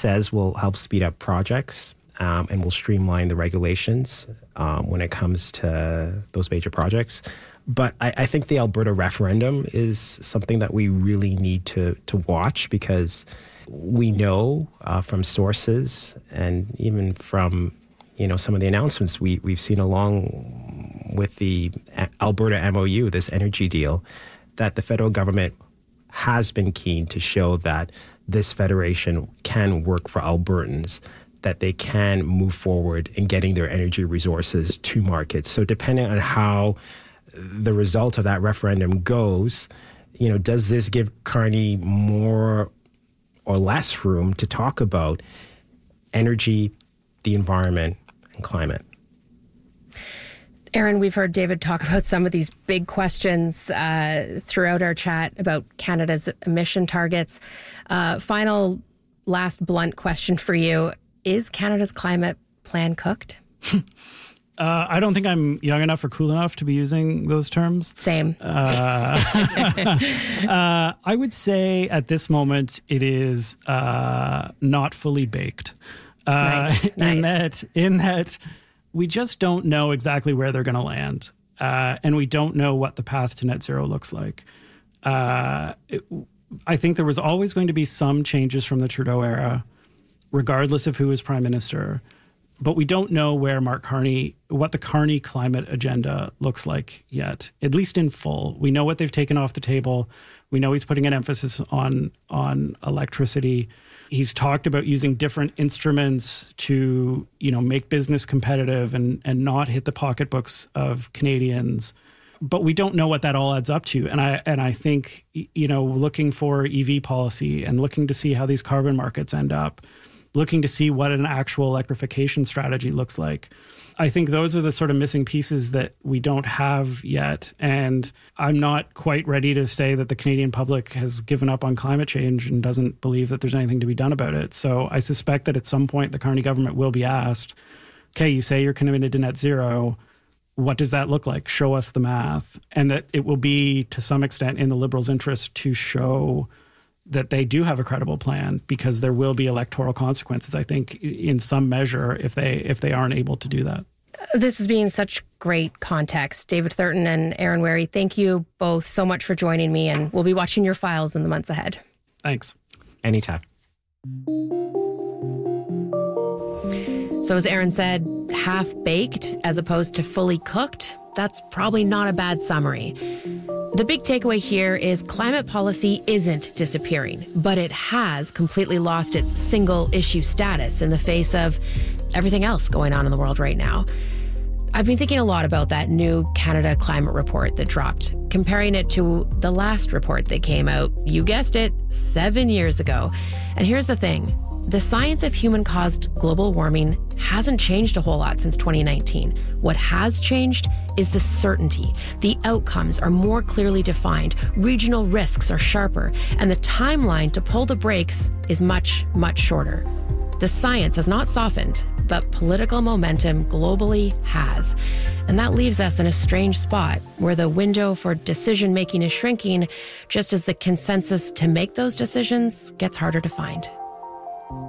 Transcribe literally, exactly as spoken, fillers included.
says will help speed up projects um, and will streamline the regulations um, when it comes to those major projects. But I, I think the Alberta referendum is something that we really need to to watch, because we know uh, from sources and even from, you know, some of the announcements we, we've seen along with the Alberta M O U, this energy deal, that the federal government has been keen to show that this federation can work for Albertans, that they can move forward in getting their energy resources to markets. So depending on how the result of that referendum goes, you know, does this give Carney more or less room to talk about energy, the environment, and climate? Aaron, we've heard David talk about some of these big questions uh, throughout our chat about Canada's emission targets. Uh, final, last blunt question for you. Is Canada's climate plan cooked? Uh, I don't think I'm young enough or cool enough to be using those terms. Same. Uh, uh, I would say at this moment it is uh, not fully baked. Uh, nice, in nice. that, in that we just don't know exactly where they're going to land, uh, and we don't know what the path to net zero looks like. Uh, it, I think there was always going to be some changes from the Trudeau era, regardless of who is prime minister. But we don't know where Mark Carney, what the Carney climate agenda looks like yet, at least in full. We know what they've taken off the table. We know he's putting an emphasis on, on electricity. He's talked about using different instruments to, you know, make business competitive and, and not hit the pocketbooks of Canadians. But we don't know what that all adds up to. And I and I think, you know, looking for E V policy and looking to see how these carbon markets end up, looking to see what an actual electrification strategy looks like. I think those are the sort of missing pieces that we don't have yet. And I'm not quite ready to say that the Canadian public has given up on climate change and doesn't believe that there's anything to be done about it. So I suspect that at some point the Carney government will be asked, okay, you say you're committed to net zero. What does that look like? Show us the math. And that it will be, to some extent, in the Liberals' interest to show that they do have a credible plan, because there will be electoral consequences, I think, in some measure, if they if they aren't able to do that. This has been such great context. David Thurton and Aaron Wherry, thank you both so much for joining me, and we'll be watching your files in the months ahead. Thanks. Anytime. So as Aaron said, half-baked as opposed to fully cooked, that's probably not a bad summary. The big takeaway here is climate policy isn't disappearing, but it has completely lost its single issue status in the face of everything else going on in the world right now. I've been thinking a lot about that new Canada climate report that dropped, comparing it to the last report that came out, you guessed it, seven years ago. And here's the thing. The science of human-caused global warming hasn't changed a whole lot since twenty nineteen. What has changed is the certainty. The outcomes are more clearly defined, regional risks are sharper, and the timeline to pull the brakes is much, much shorter. The science has not softened, but political momentum globally has. And that leaves us in a strange spot where the window for decision-making is shrinking, just as the consensus to make those decisions gets harder to find.